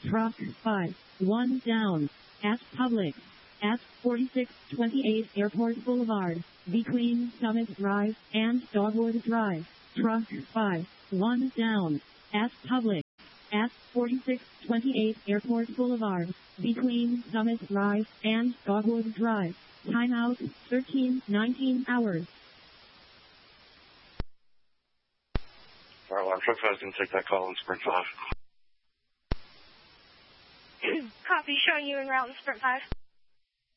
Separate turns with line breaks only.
Truck 5, 1 down. At Publix. At 4628 Airport Boulevard, between Summit Drive and Dogwood Drive. Truck 5, 1 down. At Publix. At 4628 Airport Boulevard, between Summit Drive and Dogwood Drive. Timeout, 13:19 hours.
Fire alarm truck 5 is going to take that call in Sprint 5.
Copy, showing you en route in Sprint 5.